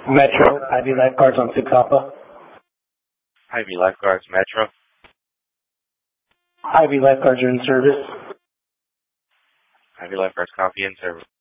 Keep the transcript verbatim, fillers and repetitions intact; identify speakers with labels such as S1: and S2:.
S1: Metro, Ivy Lifeguards on six Alpha.
S2: Ivy Lifeguards, Metro.
S1: Ivy Lifeguards are in service.
S2: Ivy Lifeguards, copy in service.